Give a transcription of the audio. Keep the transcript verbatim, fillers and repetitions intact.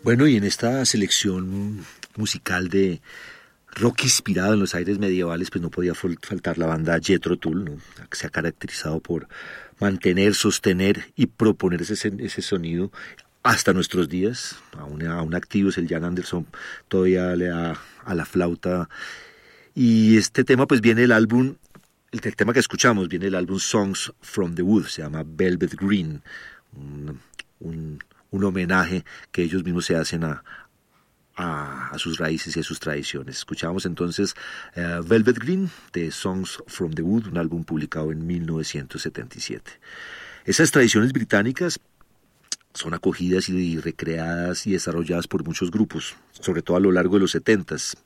Bueno, y en esta selección musical de rock inspirado en los aires medievales, pues no podía faltar la banda Jethro Tull, ¿no? Que se ha caracterizado por mantener, sostener y proponer ese, ese sonido hasta nuestros días. Aún, aún activos, el Jan Anderson todavía le da a la flauta. Y este tema pues viene del álbum, el, el tema que escuchamos viene del álbum Songs from the Wood, se llama Velvet Green, un, un, un homenaje que ellos mismos se hacen a, A, a sus raíces y a sus tradiciones. Escuchamos entonces uh, Velvet Green de Songs from the Wood, un álbum publicado en mil novecientos setenta y siete. Esas tradiciones británicas son acogidas y recreadas y desarrolladas por muchos grupos, sobre todo a lo largo de los setentas.